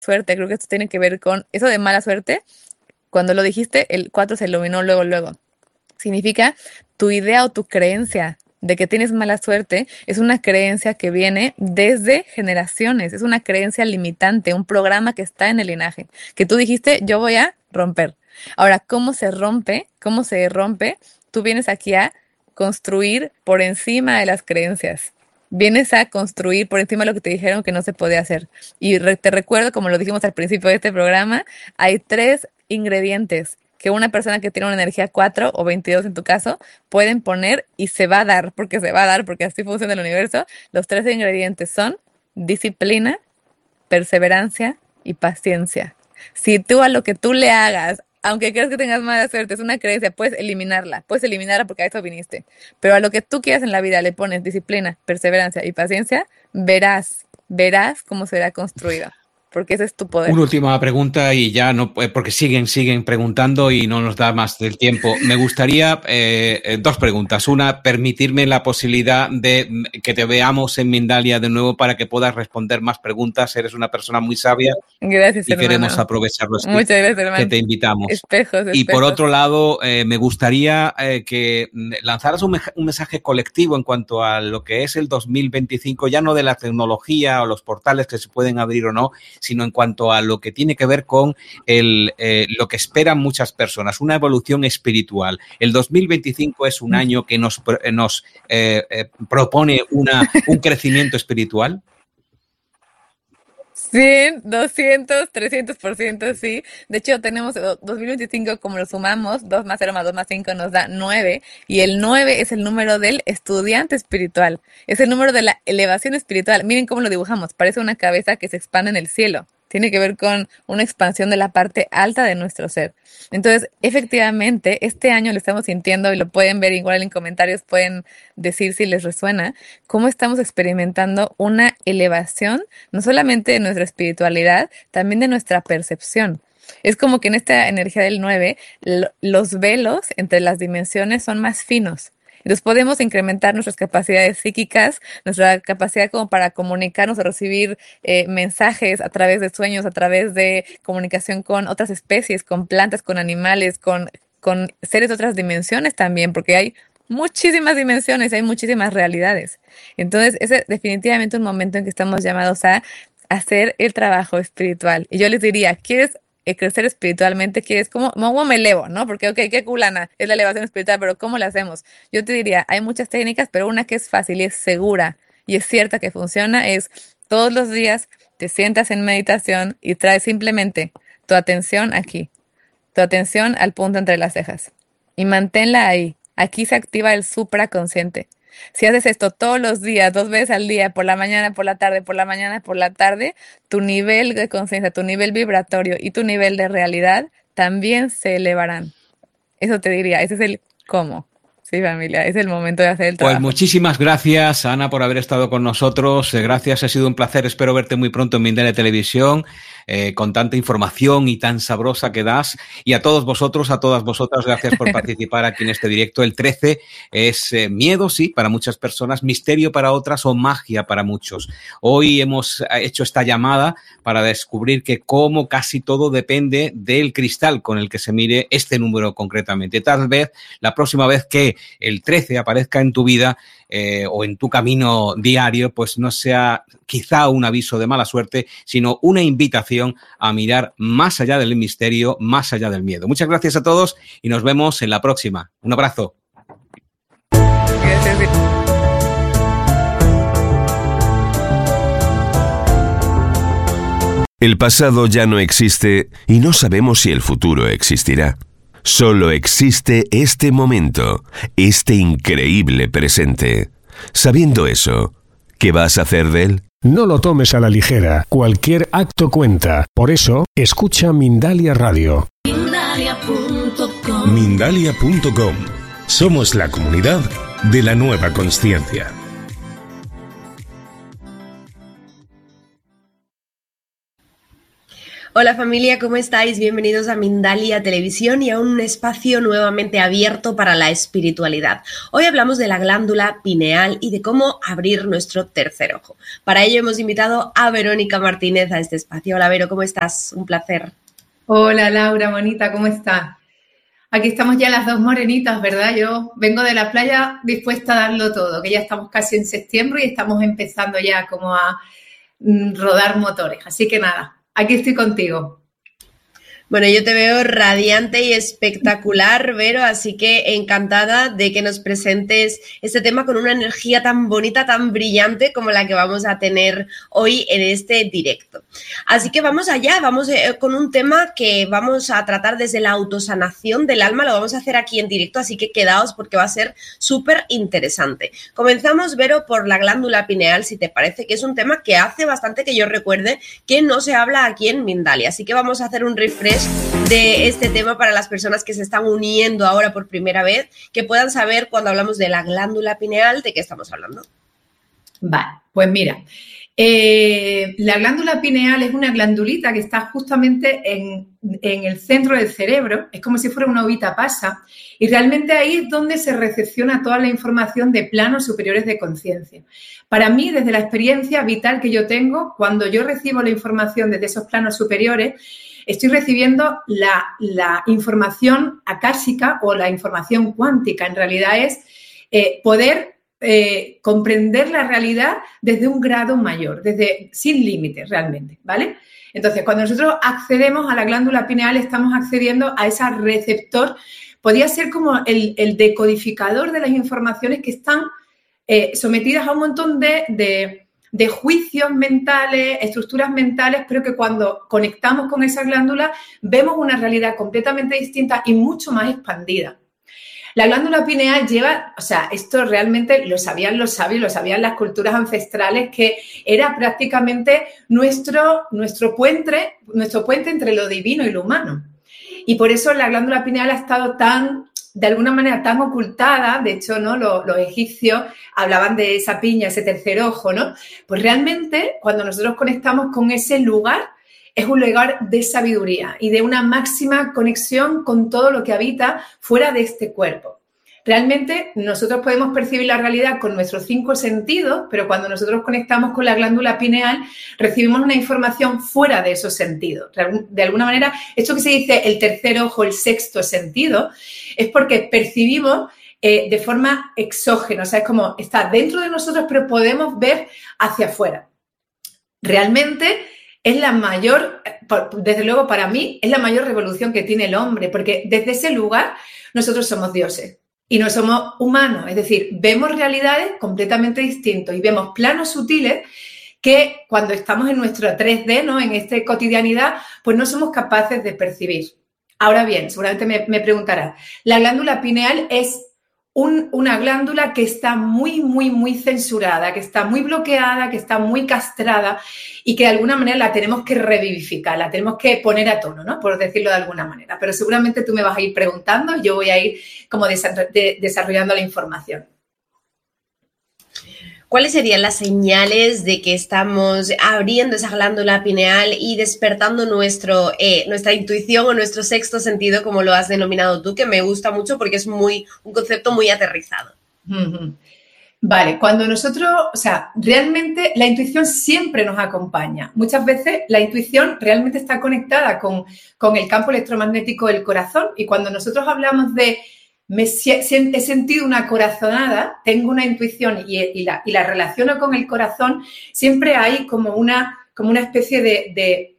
suerte. Creo que esto tiene que ver con eso de mala suerte. Cuando lo dijiste, el 4 se iluminó luego, luego. Significa tu idea o tu creencia de que tienes mala suerte es una creencia que viene desde generaciones, es una creencia limitante, un programa que está en el linaje, que tú dijiste, yo voy a romper. Ahora, ¿cómo se rompe? ¿Cómo se rompe? Tú vienes aquí a construir por encima de las creencias. Vienes a construir por encima de lo que te dijeron que no se podía hacer. Y te recuerdo, como lo dijimos al principio de este programa, hay 3 ingredientes que una persona que tiene una energía 4 o 22 en tu caso, pueden poner y se va a dar, porque así funciona el universo. Los 3 ingredientes son disciplina, perseverancia y paciencia. Si tú a lo que tú le hagas, aunque creas que tengas mala suerte, es una creencia, puedes eliminarla porque a eso viniste. Pero a lo que tú quieras en la vida le pones disciplina, perseverancia y paciencia, verás cómo será construido. Porque ese es tu poder. Una última pregunta y ya no, porque siguen preguntando y no nos da más del tiempo. Me gustaría 2 preguntas. Una, permitirme la posibilidad de que te veamos en Mindalia de nuevo para que puedas responder más preguntas. Eres una persona muy sabia. Gracias, y hermano. Queremos aprovecharlo. Muchas gracias, hermano. Que te invitamos. Espejos. Y por otro lado, me gustaría que lanzaras un mensaje colectivo en cuanto a lo que es el 2025, ya no de la tecnología o los portales que se pueden abrir o no, sino en cuanto a lo que tiene que ver con lo que esperan muchas personas, una evolución espiritual. El 2025 es un año que nos propone un crecimiento espiritual. 100, 200, 300%, sí. De hecho, tenemos 2025, como lo sumamos, 2 más 0 más 2 más 5 nos da 9. Y el 9 es el número del estudiante espiritual. Es el número de la elevación espiritual. Miren cómo lo dibujamos. Parece una cabeza que se expande en el cielo. Tiene que ver con una expansión de la parte alta de nuestro ser. Entonces, efectivamente, este año lo estamos sintiendo y lo pueden ver igual en comentarios, pueden decir si les resuena, cómo estamos experimentando una elevación, no solamente de nuestra espiritualidad, también de nuestra percepción. Es como que en esta energía del 9, los velos entre las dimensiones son más finos. Entonces podemos incrementar nuestras capacidades psíquicas, nuestra capacidad como para comunicarnos o recibir mensajes a través de sueños, a través de comunicación con otras especies, con plantas, con animales, con seres de otras dimensiones también, porque hay muchísimas dimensiones, hay muchísimas realidades. Entonces es definitivamente un momento en que estamos llamados a hacer el trabajo espiritual. Y yo les diría, ¿quieres crecer espiritualmente? ¿Quieres cómo me elevo? ¿No? Porque, ok, qué culana es la elevación espiritual, pero ¿cómo la hacemos? Yo te diría, hay muchas técnicas, pero una que es fácil y es segura y es cierta que funciona es todos los días te sientas en meditación y traes simplemente tu atención aquí, tu atención al punto entre las cejas y manténla ahí. Aquí se activa el supraconsciente. Si haces esto todos los días, 2 veces al día, por la mañana, por la tarde, por la mañana, por la tarde, tu nivel de conciencia, tu nivel vibratorio y tu nivel de realidad también se elevarán. Eso te diría, ese es el cómo. Sí, familia, es el momento de hacer el trabajo. Pues muchísimas gracias, Ana, por haber estado con nosotros. Gracias, ha sido un placer. Espero verte muy pronto en Mindalia Televisión, con tanta información y tan sabrosa que das. Y a todos vosotros, a todas vosotras, gracias por participar aquí en este directo. El 13 es miedo, sí, para muchas personas, misterio para otras o magia para muchos. Hoy hemos hecho esta llamada para descubrir que como casi todo depende del cristal con el que se mire este número concretamente. Tal vez la próxima vez que el 13 aparezca en tu vida o en tu camino diario, pues no sea quizá un aviso de mala suerte, sino una invitación a mirar más allá del misterio, más allá del miedo. Muchas gracias a todos y nos vemos en la próxima. Un abrazo. El pasado ya no existe y no sabemos si el futuro existirá. Solo existe este momento, este increíble presente. Sabiendo eso, ¿qué vas a hacer de él? No lo tomes a la ligera. Cualquier acto cuenta. Por eso, escucha Mindalia Radio. Mindalia.com. Mindalia.com. Somos la comunidad de la nueva consciencia. Hola familia, ¿cómo estáis? Bienvenidos a Mindalia Televisión y a un espacio nuevamente abierto para la espiritualidad. Hoy hablamos de la glándula pineal y de cómo abrir nuestro tercer ojo. Para ello hemos invitado a Verónica Martínez a este espacio. Hola Vero, ¿cómo estás? Un placer. Hola Laura, bonita, ¿cómo estás? Aquí estamos ya las dos morenitas, ¿verdad? Yo vengo de la playa dispuesta a darlo todo, que ya estamos casi en septiembre y estamos empezando ya como a rodar motores. Así que nada, aquí estoy contigo. Bueno, yo te veo radiante y espectacular, Vero, así que encantada de que nos presentes este tema con una energía tan bonita, tan brillante como la que vamos a tener hoy en este directo. Así que vamos allá, vamos con un tema que vamos a tratar desde la autosanación del alma, lo vamos a hacer aquí en directo, así que quedaos porque va a ser súper interesante. Comenzamos, Vero, por la glándula pineal, si te parece, que es un tema que hace bastante que yo recuerde que no se habla aquí en Mindalia, así que vamos a hacer un refresh de este tema para las personas que se están uniendo ahora por primera vez, que puedan saber cuando hablamos de la glándula pineal de qué estamos hablando. Vale, pues mira, la glándula pineal es una glandulita que está justamente en el centro del cerebro, es como si fuera una uvita pasa, y realmente ahí es donde se recepciona toda la información de planos superiores de conciencia. Para mí, desde la experiencia vital que yo tengo, cuando yo recibo la información desde esos planos superiores, estoy recibiendo la información acásica o la información cuántica. En realidad es poder comprender la realidad desde un grado mayor, sin límites realmente, ¿vale? Entonces, cuando nosotros accedemos a la glándula pineal, estamos accediendo a ese receptor. Podría ser como el decodificador de las informaciones que están sometidas a un montón de juicios mentales, estructuras mentales, pero que cuando conectamos con esa glándula vemos una realidad completamente distinta y mucho más expandida. La glándula pineal lleva, o sea, esto realmente lo sabían los sabios, lo sabían las culturas ancestrales, que era prácticamente nuestro puente entre lo divino y lo humano. Y por eso la glándula pineal ha estado de alguna manera tan ocultada. De hecho, ¿no? Los egipcios hablaban de esa piña, ese tercer ojo, ¿no? Pues realmente, cuando nosotros conectamos con ese lugar, es un lugar de sabiduría y de una máxima conexión con todo lo que habita fuera de este cuerpo. Realmente nosotros podemos percibir la realidad con nuestros 5 sentidos, pero cuando nosotros conectamos con la glándula pineal recibimos una información fuera de esos sentidos. De alguna manera, esto que se dice el tercer ojo, el sexto sentido, es porque percibimos de forma exógena, o sea, es como está dentro de nosotros, pero podemos ver hacia afuera. Realmente es la mayor, desde luego para mí, es la mayor revolución que tiene el hombre, porque desde ese lugar nosotros somos dioses y no somos humanos, es decir, vemos realidades completamente distintas y vemos planos sutiles que cuando estamos en nuestro 3D, ¿no? En esta cotidianidad, pues no somos capaces de percibir. Ahora bien, seguramente me preguntarás, la glándula pineal es una glándula que está muy, muy, muy censurada, que está muy bloqueada, que está muy castrada y que de alguna manera la tenemos que revivificar, la tenemos que poner a tono, ¿no? Por decirlo de alguna manera. Pero seguramente tú me vas a ir preguntando y yo voy a ir como desarrollando la información. ¿Cuáles serían las señales de que estamos abriendo esa glándula pineal y despertando nuestra intuición o nuestro sexto sentido, como lo has denominado tú, que me gusta mucho porque es un concepto muy aterrizado? Uh-huh. Vale, cuando nosotros, o sea, realmente la intuición siempre nos acompaña. Muchas veces la intuición realmente está conectada con el campo electromagnético del corazón y cuando nosotros hablamos de he sentido una corazonada, tengo una intuición y la relaciono con el corazón, siempre hay como una especie de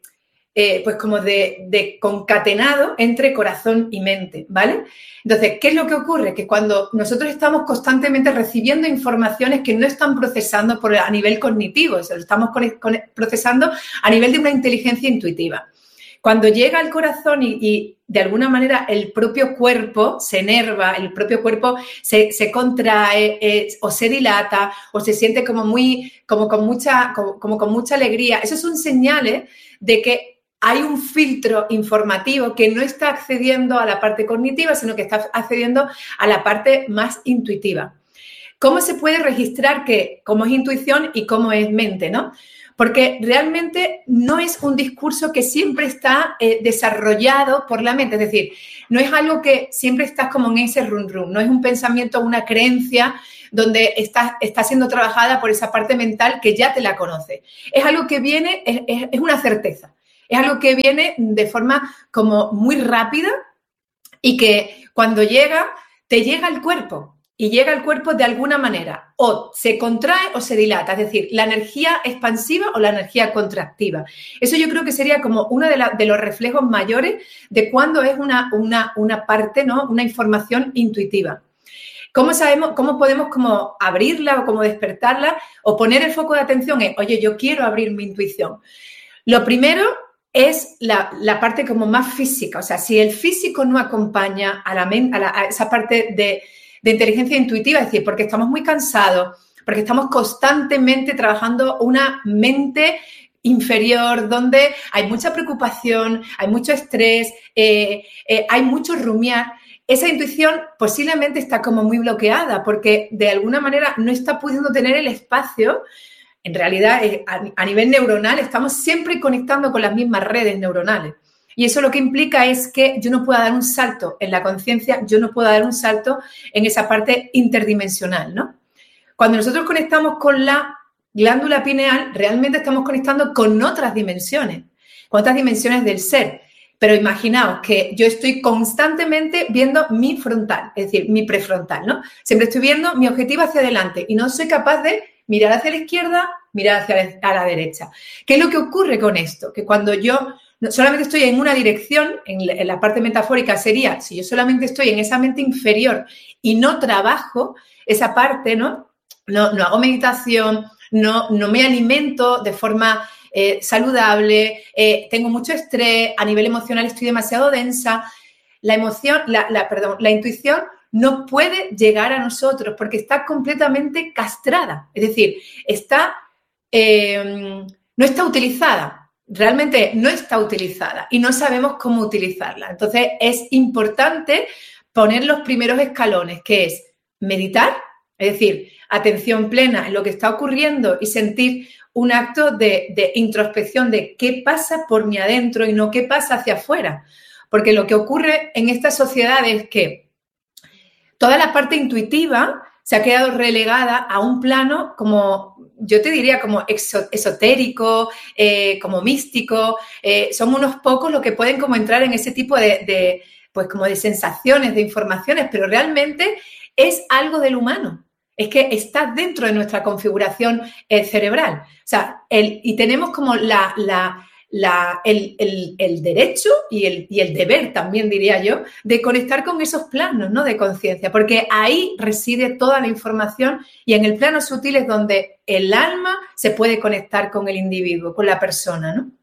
concatenado entre corazón y mente, ¿vale? Entonces, ¿qué es lo que ocurre? Que cuando nosotros estamos constantemente recibiendo informaciones que no están procesando a nivel cognitivo, se lo estamos procesando a nivel de una inteligencia intuitiva. Cuando llega al corazón y de alguna manera el propio cuerpo se enerva, el propio cuerpo se contrae o se dilata o se siente como con mucha alegría, esos son señales de que hay un filtro informativo que no está accediendo a la parte cognitiva, sino que está accediendo a la parte más intuitiva. ¿Cómo se puede registrar cómo es intuición y cómo es mente, no? porque realmente no es un discurso que siempre está desarrollado por la mente, es decir, no es algo que siempre estás como en ese run, no es un pensamiento, una creencia donde está siendo trabajada por esa parte mental que ya te la conoce. Es algo que viene, es una certeza, es algo que viene de forma como muy rápida y que cuando llega, te llega al cuerpo. Y llega al cuerpo de alguna manera, o se contrae o se dilata, es decir, la energía expansiva o la energía contractiva. Eso yo creo que sería como uno de los reflejos mayores de cuando es una parte, ¿no? Una información intuitiva. ¿Cómo sabemos, cómo podemos como abrirla o como despertarla o poner el foco de atención en, oye, yo quiero abrir mi intuición? Lo primero es la parte como más física, o sea, si el físico no acompaña a esa parte de inteligencia intuitiva, es decir, porque estamos muy cansados, porque estamos constantemente trabajando una mente inferior donde hay mucha preocupación, hay mucho estrés, hay mucho rumiar. Esa intuición posiblemente está como muy bloqueada porque de alguna manera no está pudiendo tener el espacio. En realidad, a nivel neuronal, estamos siempre conectando con las mismas redes neuronales. Y eso lo que implica es que yo no pueda dar un salto en la conciencia, yo no pueda dar un salto en esa parte interdimensional, ¿no? Cuando nosotros conectamos con la glándula pineal, realmente estamos conectando con otras dimensiones del ser. Pero imaginaos que yo estoy constantemente viendo mi frontal, es decir, mi prefrontal, ¿no? Siempre estoy viendo mi objetivo hacia adelante y no soy capaz de mirar hacia la izquierda, mirar hacia la derecha. ¿Qué es lo que ocurre con esto? Que cuando yo solamente estoy en una dirección, en la parte metafórica sería, si yo solamente estoy en esa mente inferior y no trabajo esa parte, ¿no? No hago meditación, no me alimento de forma saludable, tengo mucho estrés, a nivel emocional estoy demasiado densa, la intuición no puede llegar a nosotros porque está completamente castrada, es decir, no está utilizada. Realmente no está utilizada y no sabemos cómo utilizarla. Entonces, es importante poner los primeros escalones, que es meditar, es decir, atención plena en lo que está ocurriendo y sentir un acto de introspección de qué pasa por mí adentro y no qué pasa hacia afuera. Porque lo que ocurre en esta sociedad es que toda la parte intuitiva se ha quedado relegada a un plano como, yo te diría, como esotérico, como místico. Son unos pocos los que pueden como entrar en ese tipo pues como de sensaciones, de informaciones, pero realmente es algo del humano. Es que está dentro de nuestra configuración cerebral. O sea, y tenemos como el derecho y el deber, también diría yo, de conectar con esos planos, ¿no? De conciencia, porque ahí reside toda la información y en el plano sutil es donde el alma se puede conectar con el individuo, con la persona, ¿no?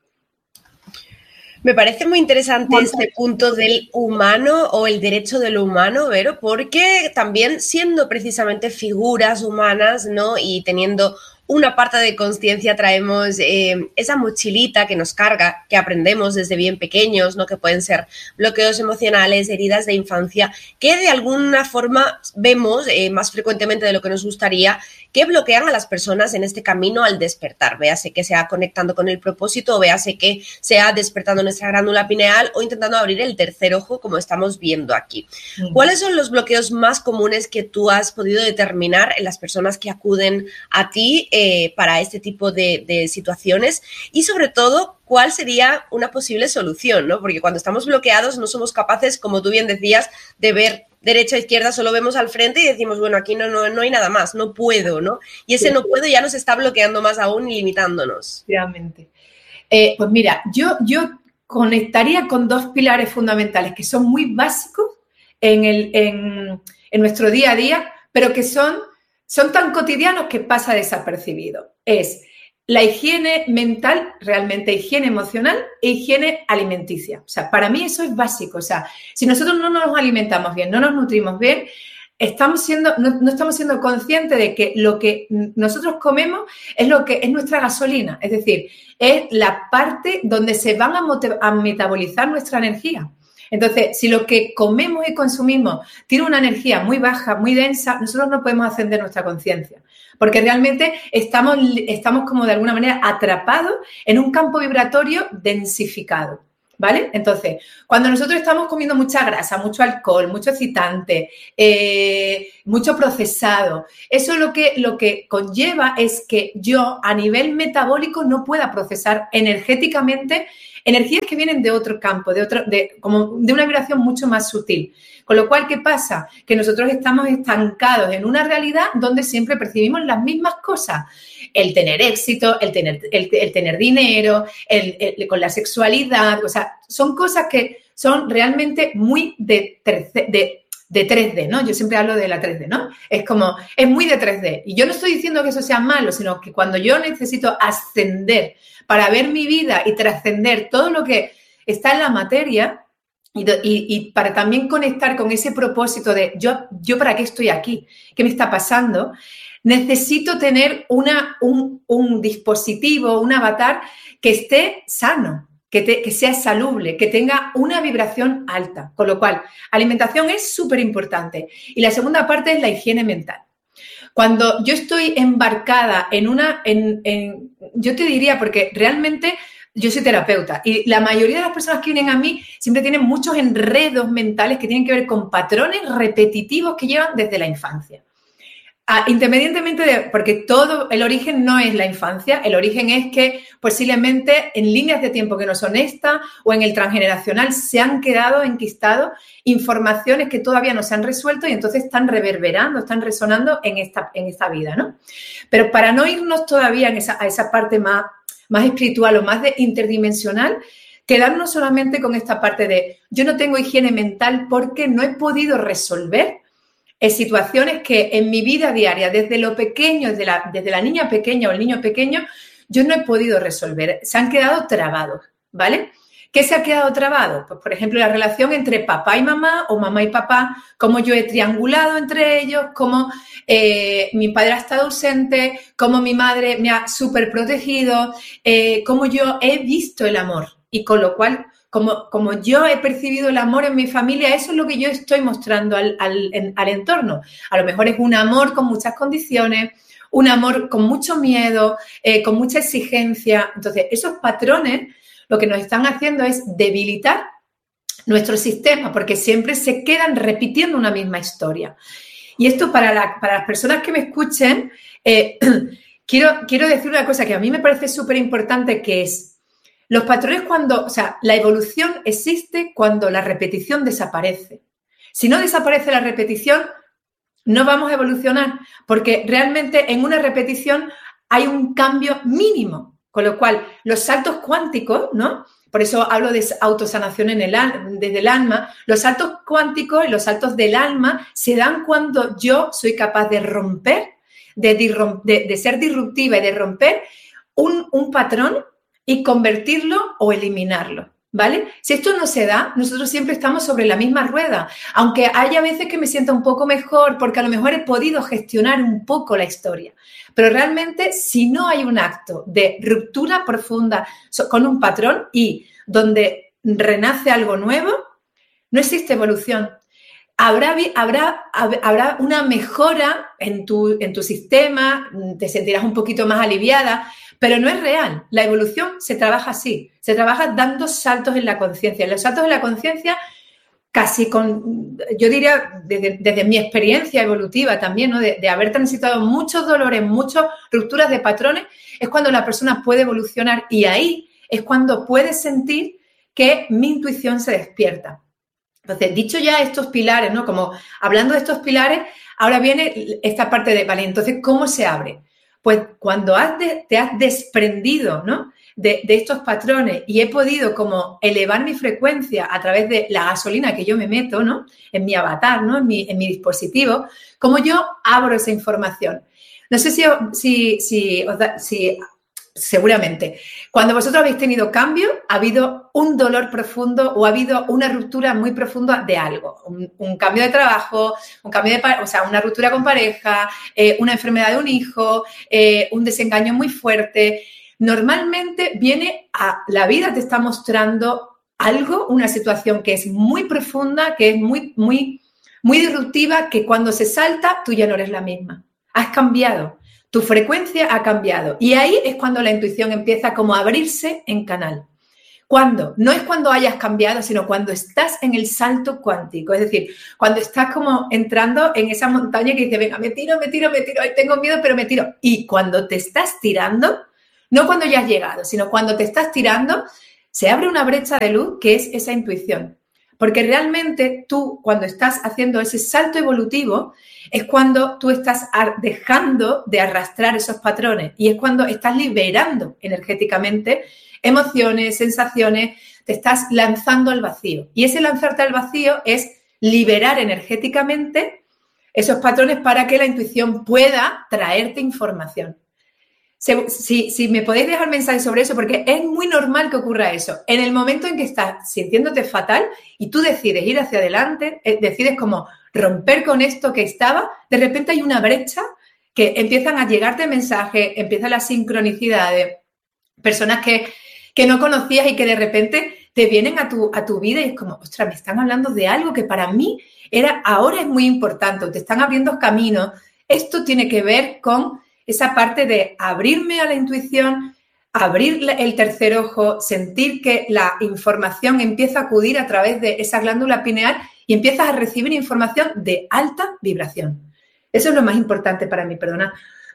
Me parece muy interesante este punto del humano o el derecho del humano, Vero, porque también siendo precisamente figuras humanas, ¿no? Y teniendo una parte de conciencia traemos esa mochilita que nos carga, que aprendemos desde bien pequeños, ¿no? Que pueden ser bloqueos emocionales, heridas de infancia, que de alguna forma vemos más frecuentemente de lo que nos gustaría, que bloquean a las personas en este camino al despertar. Véase que sea conectando con el propósito, o véase que sea despertando nuestra glándula pineal o intentando abrir el tercer ojo, como estamos viendo aquí. ¿Cuáles son los bloqueos más comunes que tú has podido determinar en las personas que acuden a ti para este tipo de situaciones? Y sobre todo, ¿cuál sería una posible solución, ¿no? Porque cuando estamos bloqueados no somos capaces, como tú bien decías, de ver derecha, izquierda, solo vemos al frente y decimos, bueno, aquí no hay nada más, no puedo, ¿no? Y ese no puedo ya nos está bloqueando más aún y limitándonos. Realmente. Pues mira, yo conectaría con dos pilares fundamentales que son muy básicos en nuestro día a día, pero que son tan cotidianos que pasa desapercibido. Es la higiene mental, realmente higiene emocional e higiene alimenticia. O sea, para mí eso es básico. O sea, si nosotros no nos alimentamos bien, no nos nutrimos bien, no estamos siendo conscientes de que lo que nosotros comemos es lo que es nuestra gasolina. Es decir, es la parte donde se van a metabolizar nuestra energía. Entonces, si lo que comemos y consumimos tiene una energía muy baja, muy densa, nosotros no podemos ascender nuestra conciencia, porque realmente estamos como de alguna manera atrapados en un campo vibratorio densificado, ¿vale? Entonces, cuando nosotros estamos comiendo mucha grasa, mucho alcohol, mucho excitante, mucho procesado, eso lo que conlleva es que yo a nivel metabólico no pueda procesar energéticamente energías que vienen de otro campo, como de una vibración mucho más sutil. Con lo cual, ¿qué pasa? Que nosotros estamos estancados en una realidad donde siempre percibimos las mismas cosas. El tener éxito, el tener dinero, con la sexualidad. O sea, son cosas que son realmente muy de 3D, ¿no? Yo siempre hablo de la 3D, ¿no? Es muy de 3D. Y yo no estoy diciendo que eso sea malo, sino que cuando yo necesito ascender para ver mi vida y trascender todo lo que está en la materia y para también conectar con ese propósito de yo para qué estoy aquí, qué me está pasando, necesito tener un dispositivo, un avatar que esté sano, que sea salubre, que tenga una vibración alta. Con lo cual, alimentación es súper importante. Y la segunda parte es la higiene mental. Cuando yo estoy embarcada yo te diría, porque realmente yo soy terapeuta y la mayoría de las personas que vienen a mí siempre tienen muchos enredos mentales que tienen que ver con patrones repetitivos que llevan desde la infancia. Independientemente porque todo el origen no es la infancia, el origen es que posiblemente en líneas de tiempo que no son estas o en el transgeneracional se han quedado enquistados informaciones que todavía no se han resuelto y entonces están reverberando, están resonando en esta vida, ¿no? Pero para no irnos todavía a esa parte más espiritual o más interdimensional, quedarnos solamente con esta parte de yo no tengo higiene mental porque no he podido resolver situaciones que en mi vida diaria, desde lo pequeño, desde la niña pequeña o el niño pequeño, yo no he podido resolver. Se han quedado trabados, ¿vale? ¿Qué se ha quedado trabado? Pues, por ejemplo, la relación entre papá y mamá o mamá y papá, cómo yo he triangulado entre ellos, cómo mi padre ha estado ausente, cómo mi madre me ha súper protegido, cómo yo he visto el amor. Y con lo cual, como yo he percibido el amor en mi familia, eso es lo que yo estoy mostrando al entorno. A lo mejor es un amor con muchas condiciones, un amor con mucho miedo, con mucha exigencia. Entonces, esos patrones lo que nos están haciendo es debilitar nuestro sistema porque siempre se quedan repitiendo una misma historia. Y esto para las personas que me escuchen, quiero decir una cosa que a mí me parece súper importante, que es los patrones la evolución existe cuando la repetición desaparece. Si no desaparece la repetición, no vamos a evolucionar porque realmente en una repetición hay un cambio mínimo. Con lo cual, los saltos cuánticos, ¿no? Por eso hablo de autosanación desde el alma. Los saltos cuánticos y los saltos del alma se dan cuando yo soy capaz de romper, de ser disruptiva y de romper un patrón y convertirlo o eliminarlo, ¿vale? Si esto no se da, nosotros siempre estamos sobre la misma rueda, aunque haya veces que me sienta un poco mejor porque a lo mejor he podido gestionar un poco la historia. Pero realmente, si no hay un acto de ruptura profunda con un patrón y donde renace algo nuevo, no existe evolución. Habrá una mejora en tu sistema, te sentirás un poquito más aliviada, pero no es real. La evolución se trabaja así, se trabaja dando saltos en la conciencia. Los saltos en la conciencia casi yo diría, desde mi experiencia evolutiva también, ¿no? de haber transitado muchos dolores, muchas rupturas de patrones, es cuando la persona puede evolucionar y ahí es cuando puede sentir que mi intuición se despierta. Entonces, dicho ya estos pilares, ¿no? Como hablando de estos pilares, ahora viene esta parte de, vale, entonces, ¿cómo se abre? Pues cuando te has desprendido, ¿no? de estos patrones y he podido como elevar mi frecuencia a través de la gasolina que yo me meto, ¿no? En mi avatar, ¿no? En mi dispositivo, como yo abro esa información. No sé si seguramente, cuando vosotros habéis tenido cambio, ha habido un dolor profundo o ha habido una ruptura muy profunda de algo. Un cambio de trabajo, una ruptura con pareja, una enfermedad de un hijo, un desengaño muy fuerte. Normalmente la vida te está mostrando algo, una situación que es muy profunda, que es muy, muy, muy disruptiva, que cuando se salta tú ya no eres la misma. Has cambiado, tu frecuencia ha cambiado. Y ahí es cuando la intuición empieza como a abrirse en canal. ¿Cuándo? No es cuando hayas cambiado, sino cuando estás en el salto cuántico. Es decir, cuando estás como entrando en esa montaña que dices, venga, me tiro, ay, tengo miedo, pero me tiro. Y cuando te estás tirando, no cuando ya has llegado, sino cuando te estás tirando, se abre una brecha de luz que es esa intuición. Porque realmente tú, cuando estás haciendo ese salto evolutivo, es cuando tú estás dejando de arrastrar esos patrones y es cuando estás liberando energéticamente emociones, sensaciones, te estás lanzando al vacío. Y ese lanzarte al vacío es liberar energéticamente esos patrones para que la intuición pueda traerte información. Si me podéis dejar mensajes sobre eso, porque es muy normal que ocurra eso. En el momento en que estás sintiéndote fatal y tú decides ir hacia adelante, decides como romper con esto que estaba, de repente hay una brecha que empiezan a llegarte mensajes, empieza la sincronicidad de personas que no conocías y que de repente te vienen a tu vida y es como, ostras, me están hablando de algo que para mí ahora es muy importante, te están abriendo caminos. Esto tiene que ver con esa parte de abrirme a la intuición, abrir el tercer ojo, sentir que la información empieza a acudir a través de esa glándula pineal y empiezas a recibir información de alta vibración. Eso es lo más importante para mí, perdona.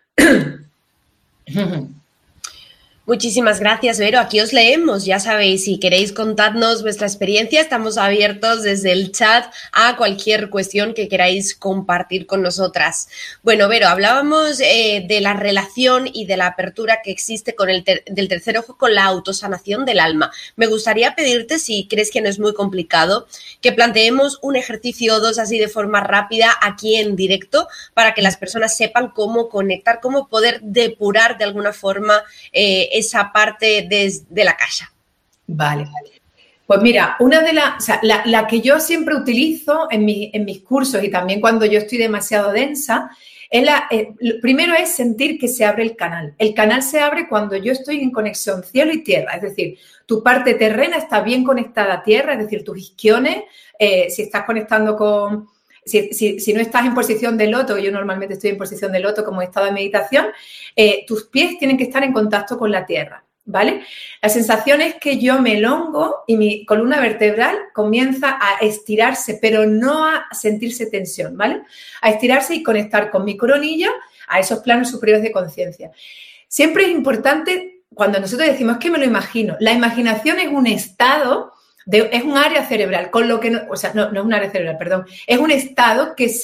Muchísimas gracias, Vero. Aquí os leemos, ya sabéis, si queréis contarnos vuestra experiencia, estamos abiertos desde el chat a cualquier cuestión que queráis compartir con nosotras. Bueno, Vero, hablábamos de la relación y de la apertura que existe con del tercer ojo con la autosanación del alma. Me gustaría pedirte, si crees que no es muy complicado, que planteemos un ejercicio o dos así de forma rápida aquí en directo para que las personas sepan cómo conectar, cómo poder depurar de alguna forma esa parte de la casa. Vale. Pues mira, una de la que yo siempre utilizo en mis cursos y también cuando yo estoy demasiado densa, primero es sentir que se abre el canal. El canal se abre cuando yo estoy en conexión cielo y tierra, es decir, tu parte terrena está bien conectada a tierra, es decir, tus isquiones, si estás conectando con... Si no estás en posición de loto, yo normalmente estoy en posición de loto como estado de meditación, tus pies tienen que estar en contacto con la tierra, ¿vale? La sensación es que yo me elongo y mi columna vertebral comienza a estirarse, pero no a sentirse tensión, ¿vale? A estirarse y conectar con mi coronilla a esos planos superiores de conciencia. Siempre es importante, cuando nosotros decimos que me lo imagino, la imaginación es un estado... es un área cerebral, con lo que no es un área cerebral, perdón, es un estado que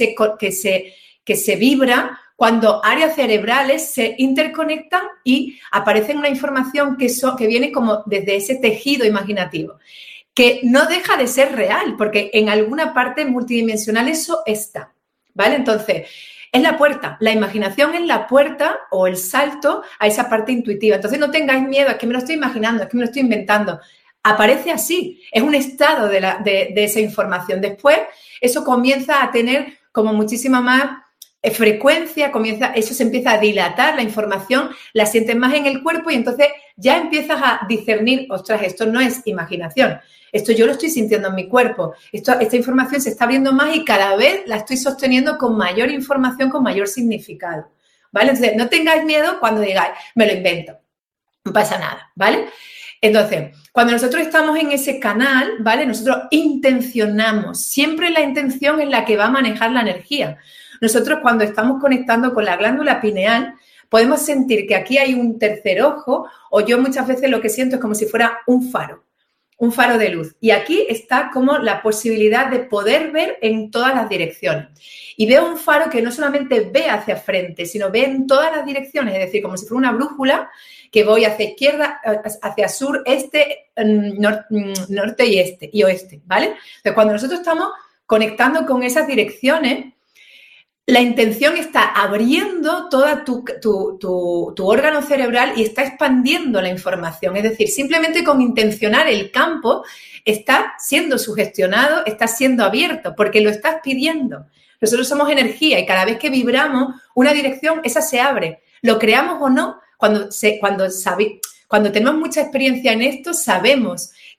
se vibra cuando áreas cerebrales se interconectan y aparece una información que viene como desde ese tejido imaginativo, que no deja de ser real, porque en alguna parte multidimensional eso está, ¿vale? Entonces, es la puerta, la imaginación es la puerta o el salto a esa parte intuitiva. Entonces, no tengáis miedo, es que me lo estoy imaginando, es que me lo estoy inventando. Aparece así, es un estado de esa información. Después, eso comienza a tener como muchísima más frecuencia, eso se empieza a dilatar, la información la sientes más en el cuerpo y entonces ya empiezas a discernir, ostras, esto no es imaginación, esto yo lo estoy sintiendo en mi cuerpo, esta información se está abriendo más y cada vez la estoy sosteniendo con mayor información, con mayor significado, ¿vale? Entonces, no tengáis miedo cuando digáis, me lo invento, no pasa nada, ¿vale? Entonces, cuando nosotros estamos en ese canal, ¿vale? Nosotros intencionamos. Siempre la intención es la que va a manejar la energía. Nosotros cuando estamos conectando con la glándula pineal, podemos sentir que aquí hay un tercer ojo o yo muchas veces lo que siento es como si fuera un faro de luz. Y aquí está como la posibilidad de poder ver en todas las direcciones. Y veo un faro que no solamente ve hacia frente, sino ve en todas las direcciones, es decir, como si fuera una brújula que voy hacia izquierda, hacia sur, este, norte y este y oeste, ¿vale? Entonces, cuando nosotros estamos conectando con esas direcciones, la intención está abriendo todo tu órgano cerebral y está expandiendo la información. Es decir, simplemente con intencionar el campo está siendo sugestionado, está siendo abierto, porque lo estás pidiendo. Nosotros somos energía y cada vez que vibramos una dirección, esa se abre. Lo creamos o no, cuando tenemos mucha experiencia en esto, sabemos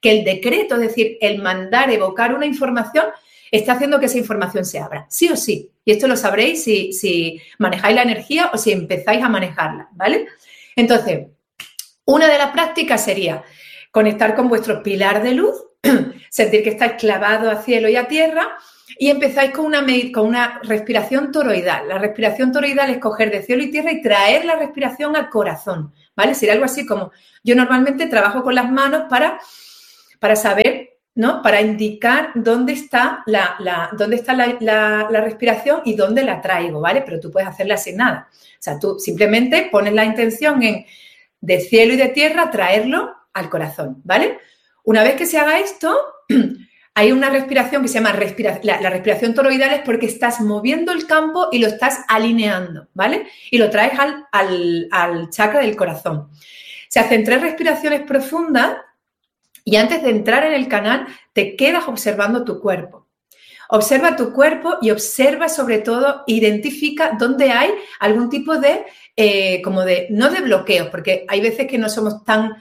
que el decreto, es decir, el mandar, evocar una información, está haciendo que esa información se abra, sí o sí. Y esto lo sabréis si manejáis la energía o si empezáis a manejarla, ¿vale? Entonces, una de las prácticas sería conectar con vuestro pilar de luz, sentir que estáis clavados a cielo y a tierra y empezáis con una respiración toroidal. La respiración toroidal es coger de cielo y tierra y traer la respiración al corazón, ¿vale? Sería algo así como, yo normalmente trabajo con las manos para saber, ¿no? Para indicar dónde está la respiración y dónde la traigo, ¿vale? Pero tú puedes hacerla sin nada. O sea, tú simplemente pones la intención en de cielo y de tierra traerlo al corazón, ¿vale? Una vez que se haga esto, hay una respiración que se llama la respiración toroidal, es porque estás moviendo el campo y lo estás alineando, ¿vale? Y lo traes al chakra del corazón. Se hacen 3 respiraciones profundas y antes de entrar en el canal te quedas observando tu cuerpo. Observa tu cuerpo y observa sobre todo, identifica dónde hay algún tipo de, no de bloqueos, porque hay veces que no somos tan,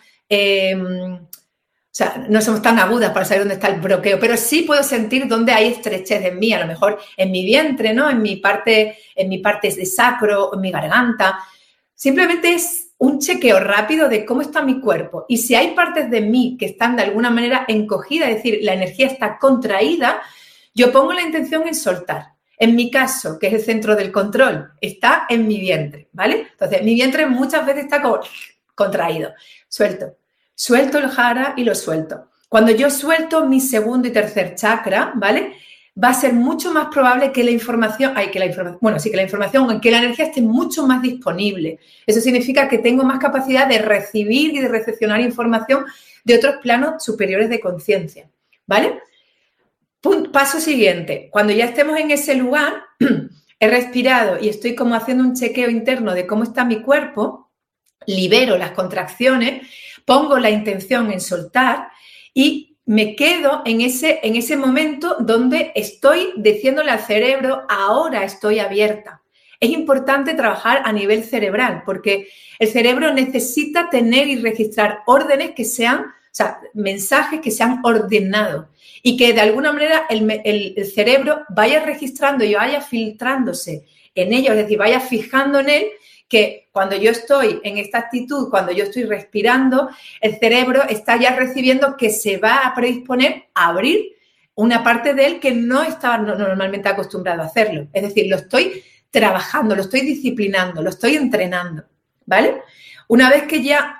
no somos tan agudas para saber dónde está el bloqueo, pero sí puedo sentir dónde hay estrechez en mí, a lo mejor en mi vientre, ¿no? En mi parte de sacro, en mi garganta. Simplemente es un chequeo rápido de cómo está mi cuerpo. Y si hay partes de mí que están de alguna manera encogidas, es decir, la energía está contraída, yo pongo la intención en soltar. En mi caso, que es el centro del control, está en mi vientre, ¿vale? Entonces, mi vientre muchas veces está contraído. Suelto el jara y lo suelto. Cuando yo suelto mi segundo y tercer chakra, ¿vale? Va a ser mucho más probable que la información, que la energía esté mucho más disponible. Eso significa que tengo más capacidad de recibir y de recepcionar información de otros planos superiores de conciencia, ¿vale? Paso siguiente. Cuando ya estemos en ese lugar, he respirado y estoy como haciendo un chequeo interno de cómo está mi cuerpo, libero las contracciones, pongo la intención en soltar y me quedo en ese momento donde estoy diciéndole al cerebro, ahora estoy abierta. Es importante trabajar a nivel cerebral porque el cerebro necesita tener y registrar órdenes que sean, mensajes que sean ordenados y que de alguna manera el cerebro vaya registrando y vaya filtrándose en ello, es decir, vaya fijando en él que cuando yo estoy en esta actitud, cuando yo estoy respirando, el cerebro está ya recibiendo que se va a predisponer a abrir una parte de él que no estaba normalmente acostumbrado a hacerlo. Es decir, lo estoy trabajando, lo estoy disciplinando, lo estoy entrenando, ¿vale? Una vez que ya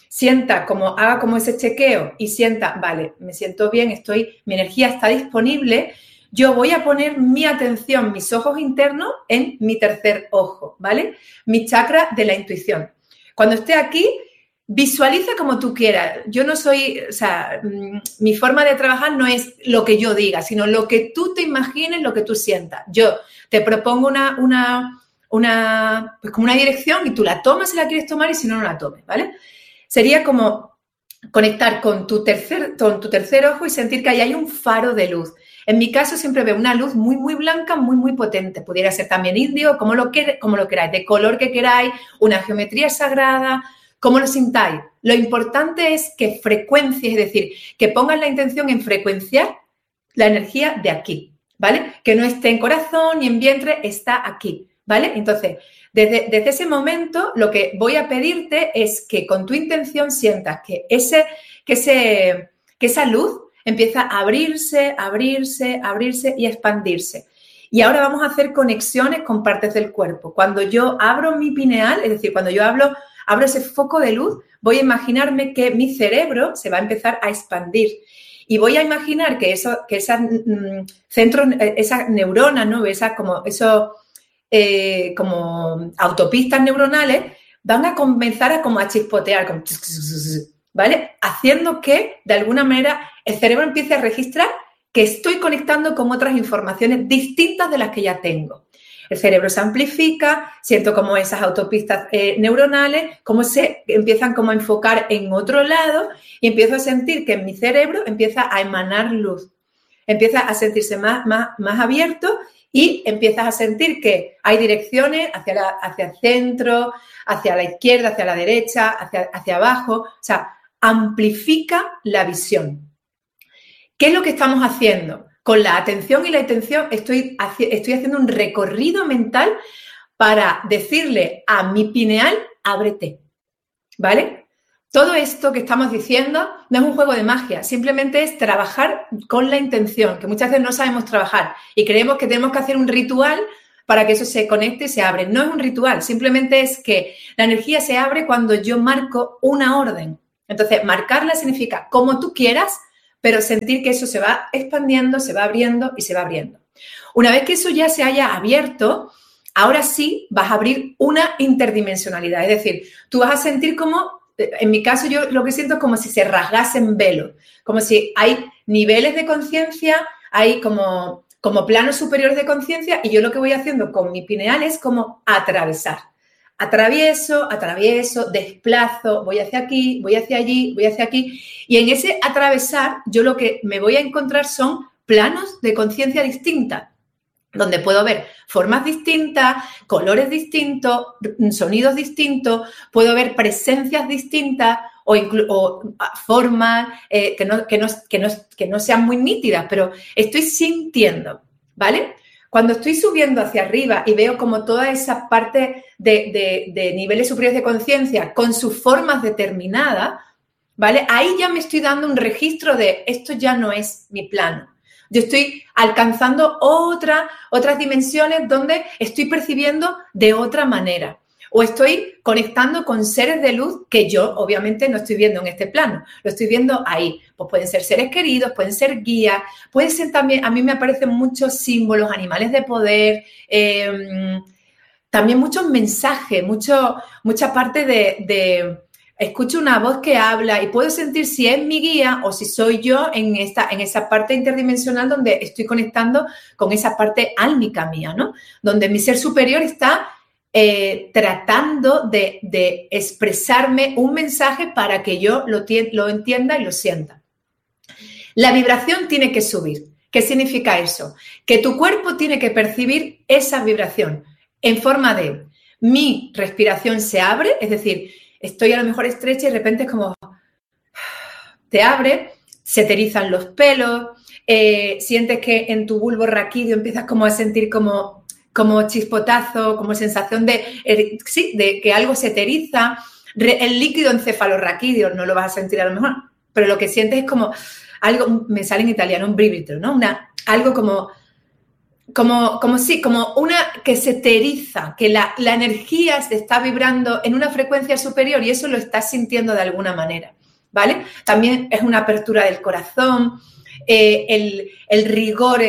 haga como ese chequeo y sienta, vale, me siento bien, mi energía está disponible, yo voy a poner mi atención, mis ojos internos en mi tercer ojo, ¿vale? Mi chakra de la intuición. Cuando esté aquí, visualiza como tú quieras. Yo no soy, mi forma de trabajar no es lo que yo diga, sino lo que tú te imagines, lo que tú sientas. Yo te propongo como una dirección y tú la tomas si la quieres tomar y si no, no la tomes, ¿vale? Sería como conectar con tu tercer ojo y sentir que ahí hay un faro de luz. En mi caso siempre veo una luz muy, muy blanca, muy, muy potente. Pudiera ser también índigo, como lo queráis, de color que queráis, una geometría sagrada, como lo sintáis. Lo importante es que frecuencies, es decir, que pongas la intención en frecuenciar la energía de aquí, ¿vale? Que no esté en corazón ni en vientre, está aquí, ¿vale? Entonces, desde ese momento, lo que voy a pedirte es que con tu intención sientas que esa luz empieza a abrirse y a expandirse. Y ahora vamos a hacer conexiones con partes del cuerpo. Cuando yo abro mi pineal, es decir, cuando yo abro ese foco de luz, voy a imaginarme que mi cerebro se va a empezar a expandir. Y voy a imaginar que esas neuronas, ¿no? Como autopistas neuronales van a comenzar a chispotear, como, ¿vale? Haciendo que, de alguna manera, el cerebro empiece a registrar que estoy conectando con otras informaciones distintas de las que ya tengo. El cerebro se amplifica, siento como esas autopistas neuronales, como se empiezan como a enfocar en otro lado y empiezo a sentir que en mi cerebro empieza a emanar luz. Empieza a sentirse más abierto y empiezas a sentir que hay direcciones hacia el centro, hacia la izquierda, hacia la derecha, hacia abajo. O sea, amplifica la visión, ¿Qué es lo que estamos haciendo? Con la atención y la intención estoy haciendo un recorrido mental para decirle a mi pineal, ábrete, ¿vale? Todo esto que estamos diciendo no es un juego de magia, simplemente es trabajar con la intención, que muchas veces no sabemos trabajar y creemos que tenemos que hacer un ritual para que eso se conecte y se abre. No es un ritual, simplemente es que la energía se abre cuando yo marco una orden. Entonces, marcarla significa como tú quieras, pero sentir que eso se va expandiendo, se va abriendo y se va abriendo. Una vez que eso ya se haya abierto, ahora sí vas a abrir una interdimensionalidad. Es decir, tú vas a sentir como, en mi caso yo lo que siento es como si se rasgasen velos, como si hay niveles de conciencia, hay como planos superiores de conciencia y yo lo que voy haciendo con mi pineal es como atravesar. Atravieso, desplazo, voy hacia aquí, voy hacia allí, voy hacia aquí. Y en ese atravesar yo lo que me voy a encontrar son planos de conciencia distintas, donde puedo ver formas distintas, colores distintos, sonidos distintos, puedo ver presencias distintas o formas que no sean muy nítidas, pero estoy sintiendo, ¿vale? Cuando estoy subiendo hacia arriba y veo como toda esa parte de niveles superiores de conciencia con sus formas determinadas, ¿vale? Ahí ya me estoy dando un registro de esto ya no es mi plano. Yo estoy alcanzando otras dimensiones donde estoy percibiendo de otra manera. O estoy conectando con seres de luz que yo obviamente no estoy viendo en este plano, lo estoy viendo ahí. Pues pueden ser seres queridos, pueden ser guías, pueden ser también, a mí me aparecen muchos símbolos, animales de poder, también muchos mensajes, mucha parte de escucho una voz que habla y puedo sentir si es mi guía o si soy yo en esa parte interdimensional donde estoy conectando con esa parte álmica mía, ¿no? Donde mi ser superior está tratando de expresarme un mensaje para que yo lo entienda y lo sienta. La vibración tiene que subir. ¿Qué significa eso? Que tu cuerpo tiene que percibir esa vibración en forma de mi respiración se abre, es decir, estoy a lo mejor estrecha y de repente es como te abre, se te erizan los pelos, sientes que en tu bulbo raquídeo empiezas como a sentir como chispotazo, como sensación de que algo se te eriza. El líquido encefalorraquídeo no lo vas a sentir a lo mejor, pero lo que sientes es como algo, me sale en italiano, un brivido, ¿no? Algo como una que se te eriza, que la energía se está vibrando en una frecuencia superior y eso lo estás sintiendo de alguna manera, ¿vale? También es una apertura del corazón, el rigor,